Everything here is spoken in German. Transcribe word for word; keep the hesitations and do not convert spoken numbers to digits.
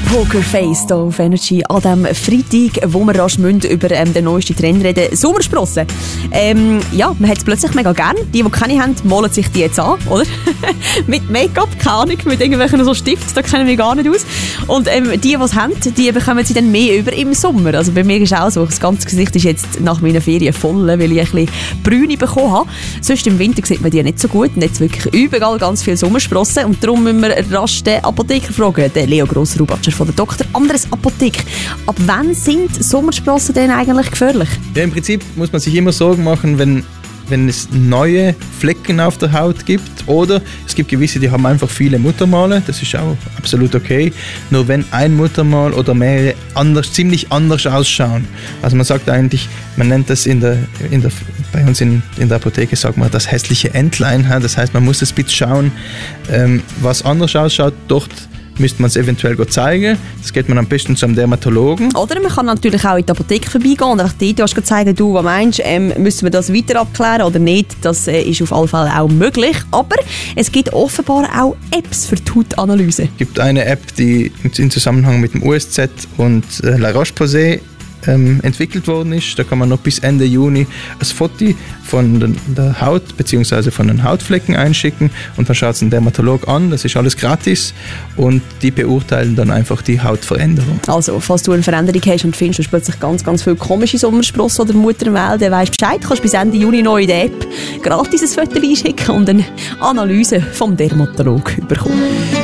Pokerface hier auf Energy an diesem Freitag, wo wir rasch über ähm, den neuesten Trend reden. Sommersprossen. Ähm, ja, man hat es plötzlich mega gern. Die, die keine haben, malen sich die jetzt an, oder? Mit Make-up, keine Ahnung, mit irgendwelchen so Stiften, da kennen wir gar nicht aus. Und ähm, die, die es haben, die bekommen sie dann mehr über im Sommer. Also bei mir ist auch so, das ganze Gesicht ist jetzt nach meinen Ferien voll, weil ich ein bisschen Brüne bekommen habe. Sonst im Winter sieht man die nicht so gut. Und jetzt wirklich überall ganz viele Sommersprossen. Und darum müssen wir rasch den Apotheker fragen, den Leo Grossrubatscher von der Doktor Andres Apotheke. Ab wann sind Sommersprossen denn eigentlich gefährlich? Ja, im Prinzip muss man sich immer Sorgen machen, wenn, wenn es neue Flecken auf der Haut gibt, oder es gibt gewisse, die haben einfach viele Muttermale, das ist auch absolut okay. Nur wenn ein Muttermal oder mehrere anders, ziemlich anders ausschauen. Also man sagt eigentlich, man nennt das in der, in der, bei uns in, in der Apotheke, sagt man das hässliche Entlein. Das heißt, man muss das bitte schauen, ähm, was anders ausschaut, dort müsste man es eventuell zeigen. Das geht man am besten zum Dermatologen. Oder man kann natürlich auch in die Apotheke vorbeigehen und einfach dort zeigen, du, was meinst, ähm, müssen wir das weiter abklären oder nicht. Das äh, ist auf alle Fälle auch möglich. Aber es gibt offenbar auch Apps für die Hautanalyse. Es gibt eine App, die im Zusammenhang mit dem U S Z und äh, La Roche-Posay ähm, entwickelt worden ist. Da kann man noch bis Ende Juni ein Foto von den, der Haut bzw. von den Hautflecken einschicken und dann schaut es ein Dermatolog an. Das ist alles gratis und die beurteilen dann einfach die Hautveränderung. Also, falls du eine Veränderung hast und findest, du plötzlich ganz, ganz viele komische Sommersprossen oder Muttermale, dann weisst Bescheid, kannst bis Ende Juni noch in der App gratis ein Foto einschicken und eine Analyse vom Dermatolog bekommen.